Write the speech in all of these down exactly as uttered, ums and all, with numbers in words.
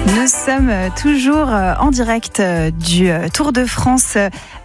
Nous sommes toujours en direct du Tour de France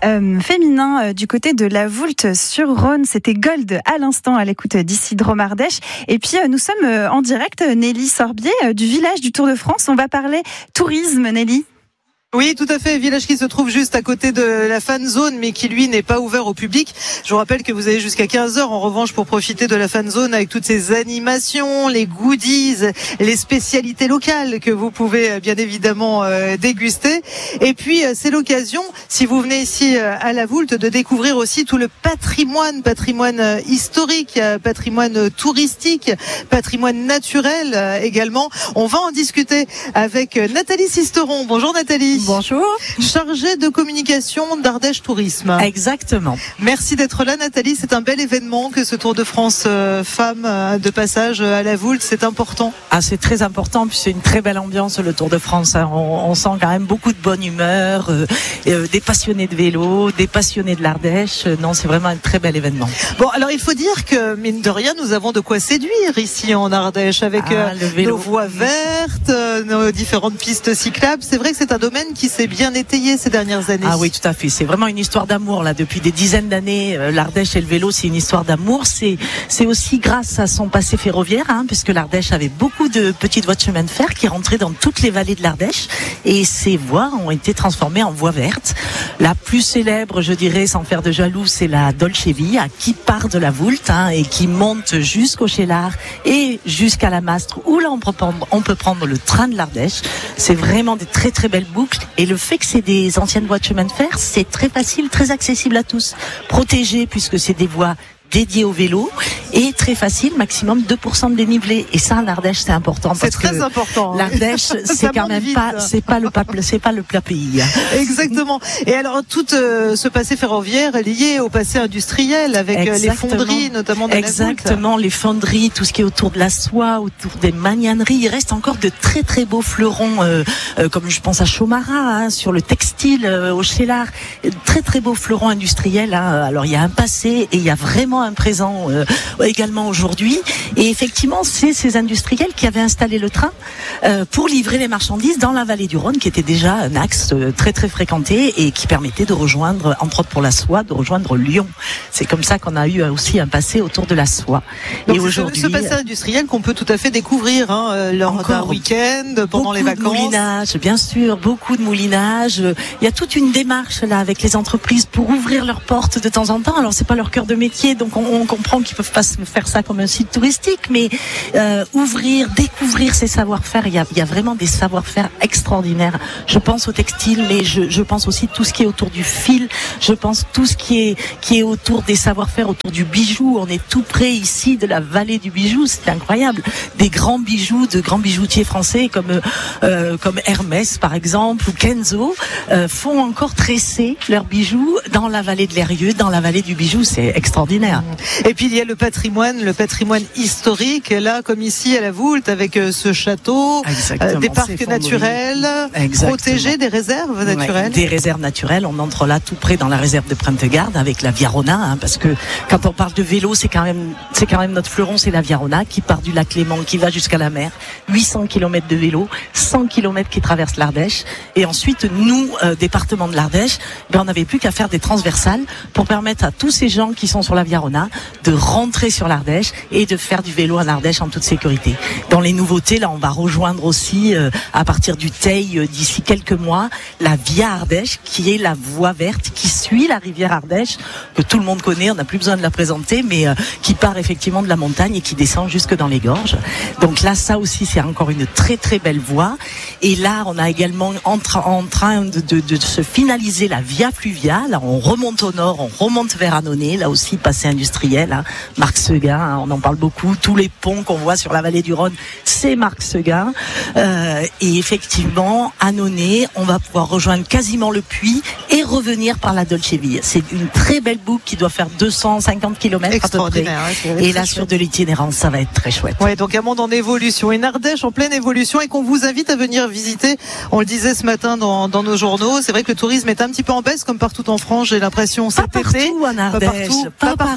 féminin du côté de la Voulte-sur-Rhône. C'était Gold à l'instant à l'écoute d'Isidro Ardèche. Et puis nous sommes en direct, Nelly Sorbier, du village du Tour de France. On va parler tourisme, Nelly. Oui, tout à fait. Village qui se trouve juste à côté de la fan zone, mais qui lui n'est pas ouvert au public. Je vous rappelle que vous avez jusqu'à quinze heures en revanche pour profiter de la fan zone avec toutes ces animations, les goodies, les spécialités locales que vous pouvez bien évidemment euh, déguster. Et puis euh, c'est l'occasion, si vous venez ici euh, à la Voulte, de découvrir aussi tout le patrimoine, patrimoine euh, historique, euh, patrimoine euh, touristique, patrimoine naturel euh, également. On va en discuter avec euh, Nathalie Sisteron. Bonjour Nathalie. Bonjour. Chargée de communication d'Ardèche Tourisme. Exactement. Merci d'être là Nathalie, c'est un bel événement que ce Tour de France euh, femmes euh, de passage à la Voulte, c'est important. Ah, c'est très important, puis c'est une très belle ambiance le Tour de France. Hein. On, on sent quand même beaucoup de bonne humeur, euh, euh, des passionnés de vélo, des passionnés de l'Ardèche. Non, c'est vraiment un très bel événement. Bon, alors il faut dire que mine de rien, nous avons de quoi séduire ici en Ardèche avec ah, euh, nos voies vertes, euh, nos différentes pistes cyclables. C'est vrai que c'est un domaine qui s'est bien étayé ces dernières années. Ah oui, tout à fait. C'est vraiment une histoire d'amour là depuis des dizaines d'années. Euh, L'Ardèche et le vélo, c'est une histoire d'amour. C'est c'est aussi grâce à son passé ferroviaire, hein, puisque l'Ardèche avait beaucoup de petites voies de chemin de fer qui rentraient dans toutes les vallées de l'Ardèche, et ces voies ont été transformées en voies vertes. La plus célèbre, je dirais, sans faire de jaloux, c'est la Dolce Via qui part de la Voulte hein, et qui monte jusqu'au Cheylard et jusqu'à la Mastre, où là on peut prendre, on peut prendre le train de l'Ardèche. C'est vraiment des très très belles boucles. Et le fait que c'est des anciennes voies de chemin de fer, c'est très facile, très accessible à tous. Protégé puisque c'est des voies dédiées au vélo et très facile, maximum deux pour cent de dénivelé. Et ça, l'Ardèche, c'est important. C'est très que important. L'Ardèche, c'est quand même vite. pas, c'est pas le peuple, c'est pas le plat pays. Exactement. Et alors, tout euh, ce passé ferroviaire est lié au passé industriel avec Exactement. les fonderies, notamment de Exactement, la les fonderies, tout ce qui est autour de la soie, autour des magnaneries. Il reste encore de très très beaux fleurons, euh, euh, comme je pense à Chomara, hein, sur le textile, euh, au Cheylard. Très très beaux fleurons industriels. Hein. Alors, il y a un passé et il y a vraiment un présent euh, également aujourd'hui. Et effectivement, c'est ces industriels qui avaient installé le train euh, pour livrer les marchandises dans la vallée du Rhône, qui était déjà un axe euh, très très fréquenté et qui permettait de rejoindre, entre autres pour la soie, de rejoindre Lyon. C'est comme ça qu'on a eu aussi un passé autour de la soie. Donc et c'est aujourd'hui, ce passé industriel qu'on peut tout à fait découvrir hein, lors d'un week-end, pendant les vacances. Beaucoup de moulinage, bien sûr, beaucoup de moulinage. Il y a toute une démarche là avec les entreprises pour ouvrir leurs portes de temps en temps. Alors c'est pas leur cœur de métier, donc on, on comprend qu'ils peuvent pas faire ça comme un site touristique, mais euh, ouvrir, découvrir ces savoir-faire. Il y a, il y a vraiment des savoir-faire extraordinaires. Je pense au textile, mais je, je pense aussi tout ce qui est autour du fil. Je pense tout ce qui est qui est autour des savoir-faire, autour du bijou. On est tout près ici de la vallée du bijou. C'est incroyable. Des grands bijoux, de grands bijoutiers français comme euh, comme Hermès par exemple ou Kenzo euh, font encore tresser leurs bijoux dans la vallée de l'Eyrieux, dans la vallée du bijou. C'est extraordinaire. Et puis il y a le patrimoine, le patrimoine historique, là comme ici à la Voulte, avec euh, ce château, euh, des parcs naturels, Exactement. protégés, des réserves naturelles. Ouais, des réserves naturelles, on entre là tout près dans la réserve de Printegarde avec la Viarona, hein, parce que quand on parle de vélo, c'est quand même, c'est quand même notre fleuron, c'est la Viarona qui part du lac Léman, qui va jusqu'à la mer, huit cents kilomètres de vélo, cent kilomètres qui traversent l'Ardèche, et ensuite nous, euh, département de l'Ardèche, ben, on n'avait plus qu'à faire des transversales pour permettre à tous ces gens qui sont sur la Viarona de rentrer sur l'Ardèche et de faire du vélo en Ardèche en toute sécurité. Dans les nouveautés, là, on va rejoindre aussi, euh, à partir du Teil, euh, d'ici quelques mois, la Via Ardèche, qui est la voie verte qui suit la rivière Ardèche, que tout le monde connaît, on n'a plus besoin de la présenter, mais euh, qui part effectivement de la montagne et qui descend jusque dans les gorges. Donc là, ça aussi, c'est encore une très très belle voie. Et là, on a également en, tra- en train de, de, de se finaliser la Via Fluvia. Là, on remonte au nord, on remonte vers Annonay, là aussi, passé industriel, hein. Marc Seguin, hein, on en parle beaucoup. Tous les ponts qu'on voit sur la vallée du Rhône, c'est Marc Seguin. Euh, et effectivement, Annonay, on va pouvoir rejoindre quasiment le puits et revenir par la Dolce Via. C'est une très belle boucle qui doit faire deux cent cinquante kilomètres à peu près. Ouais, et là, sur de l'itinérance, ça va être très chouette. Ouais, donc un monde en évolution. Une Ardèche en pleine évolution et qu'on vous invite à venir visiter. On le disait ce matin dans, dans nos journaux. C'est vrai que le tourisme est un petit peu en baisse, comme partout en France, j'ai l'impression, cet pas été. Partout en Ardèche, pas partout. Pas, Pas partout.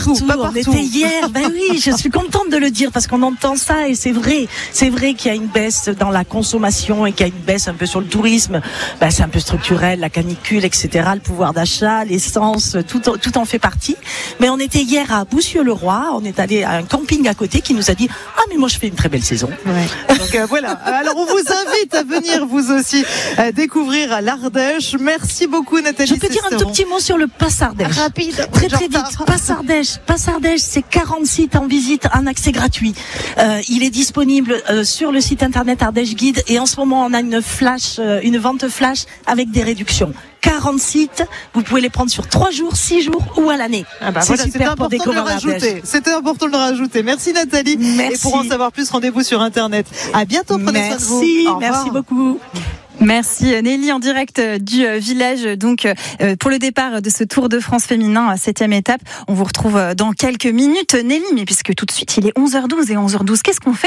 partout, pas on partout. était hier. Ben oui, je suis contente de le dire parce qu'on entend ça et c'est vrai. C'est vrai qu'il y a une baisse dans la consommation et qu'il y a une baisse un peu sur le tourisme. Ben, c'est un peu structurel, la canicule, et cetera. Le pouvoir d'achat, l'essence, tout, tout en fait partie. Mais on était hier à Boussieu-le-Roi. On est allé à un camping à côté qui nous a dit « Ah, mais moi, je fais une très belle saison. Ouais. » Donc euh, voilà. Alors, on vous invite à venir, vous aussi, euh, découvrir l'Ardèche. Merci beaucoup, Nathalie. Je peux dire un tout petit mot sur le Passardèche. Rapide. Très, très vite. Passardèche. Passardèche, c'est quarante sites en visite, un accès gratuit. Euh, il est disponible euh, sur le site internet Ardèche Guide et en ce moment, on a une flash, euh, une vente flash avec des réductions. quarante sites, vous pouvez les prendre sur trois jours, six jours ou à l'année. Ah bah c'est voilà, super pour découvrir l'Ardèche. C'était important de le rajouter. Merci Nathalie. Merci. Et pour en savoir plus, rendez-vous sur internet. À bientôt, prenez soin de vous. Merci, Au revoir. merci beaucoup. Merci Nelly en direct du village donc pour le départ de ce Tour de France féminin, septième étape. On vous retrouve dans quelques minutes Nelly, mais puisque tout de suite il est onze heures douze et onze heures douze, qu'est-ce qu'on fait ?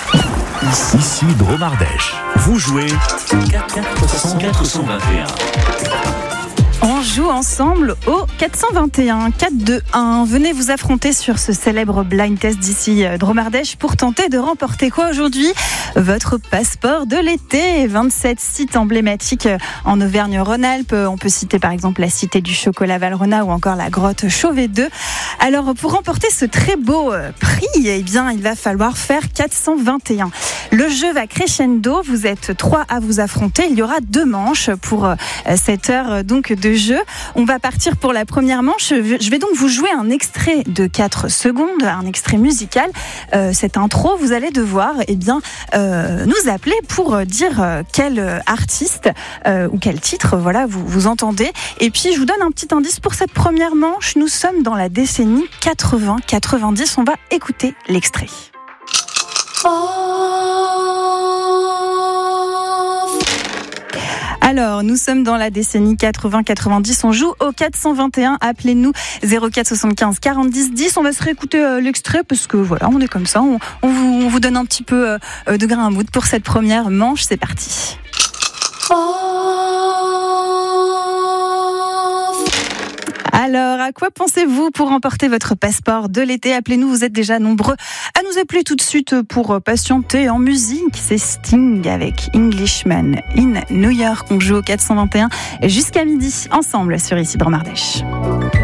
Ici Dromardèche. Vous jouez quatre cent vingt et un. On joue ensemble au quatre cent vingt et un, quatre deux un. Venez vous affronter sur ce célèbre blind test d'ici Dromardèche pour tenter de remporter quoi aujourd'hui ? Votre passeport de l'été. vingt-sept sites emblématiques en Auvergne-Rhône-Alpes. On peut citer par exemple la Cité du Chocolat Valrhona ou encore la grotte Chauvet deux. Alors pour remporter ce très beau prix, eh bien il va falloir faire quatre cent vingt et un. Le jeu va crescendo. Vous êtes trois à vous affronter. Il y aura deux manches pour cette heure donc de jeu. On va partir pour la première manche. Je vais donc vous jouer un extrait de quatre secondes, un extrait musical. Euh, cette intro, vous allez devoir eh bien, euh, nous appeler pour dire quel artiste euh, ou quel titre voilà, vous, vous entendez. Et puis, je vous donne un petit indice pour cette première manche. Nous sommes dans la décennie quatre-vingts quatre-vingt-dix. On va écouter l'extrait. Alors, nous sommes dans la décennie quatre-vingts quatre-vingt-dix. On joue au quatre cent vingt et un. Appelez-nous zéro quatre soixante-quinze quarante-dix dix. On va se réécouter euh, l'extrait parce que voilà, on est comme ça. On, on, vous, on vous donne un petit peu euh, de grain à moudre pour cette première manche. C'est parti. Alors, à quoi pensez-vous pour remporter votre passeport de l'été ? Appelez-nous, vous êtes déjà nombreux à nous appeler tout de suite pour patienter en musique. C'est Sting avec Englishman in New York. On joue au quatre cent vingt et un jusqu'à midi ensemble sur Ici Dromardèche.